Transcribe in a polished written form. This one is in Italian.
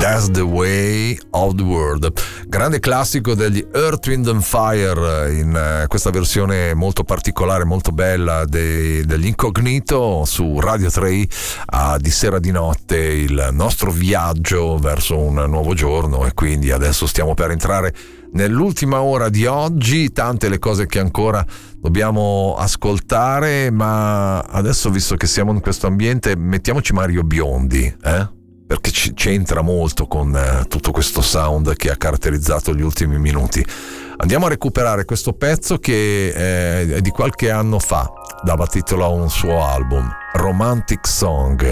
That's the Way of the World, grande classico degli Earth, Wind and Fire, in questa versione molto particolare, molto bella degli Incognito su Radio 3 di sera di notte, il nostro viaggio verso un nuovo giorno. E quindi adesso stiamo per entrare nell'ultima ora di oggi, tante le cose che ancora dobbiamo ascoltare, ma adesso, visto che siamo in questo ambiente, mettiamoci Mario Biondi, perché c'entra molto con tutto questo sound che ha caratterizzato gli ultimi minuti. Andiamo a recuperare questo pezzo che è di qualche anno fa, dava titolo a un suo album, Romantic Song.